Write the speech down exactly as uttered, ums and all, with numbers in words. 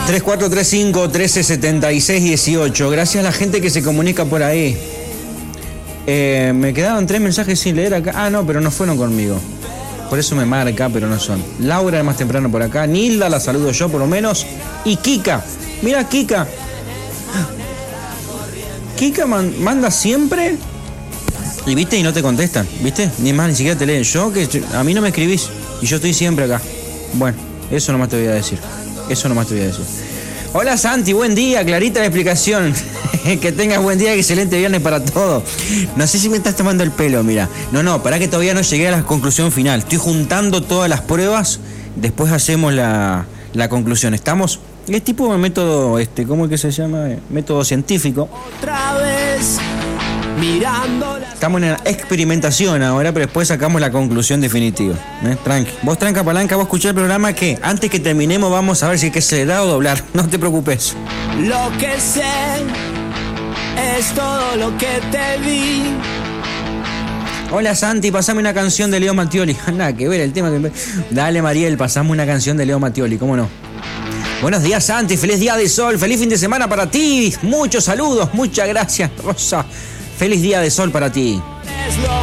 tres cuatro tres cinco, uno tres siete seis uno ocho. Gracias a la gente que se comunica por ahí. Eh, me quedaban tres mensajes sin leer acá. Ah, no, pero no fueron conmigo. Por eso me marca, pero no son. Laura, más temprano por acá. Nilda, la saludo yo por lo menos. Y Kika. Mira, Kika. Kika man, manda siempre. Y viste, y no te contestan. ¿Viste? Ni más, ni siquiera te leen. Yo, que a mí no me escribís. Y yo estoy siempre acá. Bueno, eso nomás te voy a decir. Eso nomás te voy a decir. Hola Santi, buen día, clarita la explicación. Que tengas buen día, excelente viernes para todos. No sé si me estás tomando el pelo, mira. No, no, pará que todavía no llegué a la conclusión final. Estoy juntando todas las pruebas, después hacemos la, la conclusión. ¿Estamos? Es tipo de método, este, ¿cómo es que se llama? Método científico. Otra vez, mirando la... Estamos en la experimentación ahora, pero después sacamos la conclusión definitiva. ¿Eh? Tranqui. Vos tranca palanca, vos escuchá el programa que antes que terminemos vamos a ver si es que se le da o doblar. No te preocupes. Lo que sé es todo lo que te vi. Hola Santi, pasame una canción de Leo Mattioli. Nada que ver el tema que... Dale Mariel, pasame una canción de Leo Mattioli, ¿cómo no? Buenos días Santi, feliz día de sol, feliz fin de semana para ti. Muchos saludos, muchas gracias Rosa. Feliz día de sol para ti. Es lo